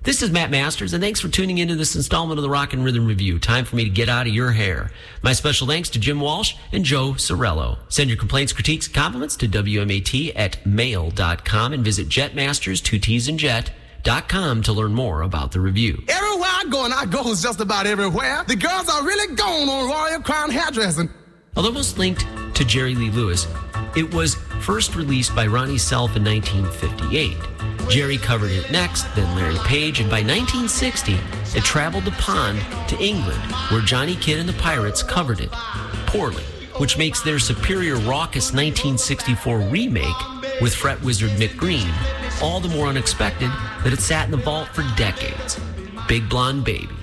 This is Matt Masters, and thanks for tuning into this installment of the Rock and Rhythm Review. Time for me to get out of your hair. My special thanks to Jim Walsh and Joe Sorello. Send your complaints, critiques, and compliments to WMAT@mail.com and visit Jetmasters, 2T's and Jet.com to learn more about the review. Everywhere I go, and I go just about everywhere, the girls are really gone on Royal Crown hairdressing. Although most linked to Jerry Lee Lewis, it was first released by Ronnie Self in 1958. Jerry covered it next, then Larry Page, and by 1960, it traveled the pond to England, where Johnny Kidd and the Pirates covered it poorly, which makes their superior raucous 1964 remake with fret wizard Mick Green all the more unexpected that it sat in the vault for decades. Big Blonde Baby.